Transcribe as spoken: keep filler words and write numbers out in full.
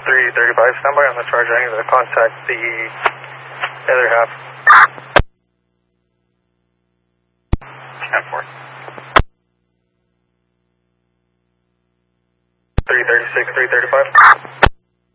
three thirty-five, stand by on the charger. I need to contact the other half. ten four. three thirty-six, three thirty-five.